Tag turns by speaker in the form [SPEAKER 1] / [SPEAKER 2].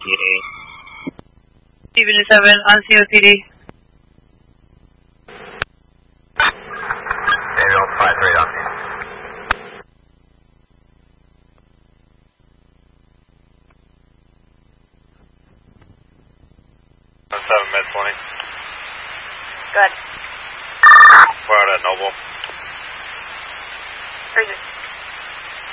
[SPEAKER 1] Steven 7 on COCD.
[SPEAKER 2] Daniel 5-3 on. 7 mid 20.
[SPEAKER 3] Good.
[SPEAKER 2] We're out at Noble.
[SPEAKER 3] Freezer.